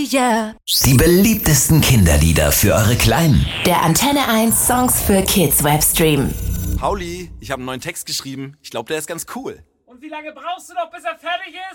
Yeah. Die beliebtesten Kinderlieder für eure Kleinen. Der Antenne 1 Songs für Kids Webstream. Pauli, ich habe einen neuen Text geschrieben. Ich glaube, der ist ganz cool. Und wie lange brauchst du noch, bis er fertig ist?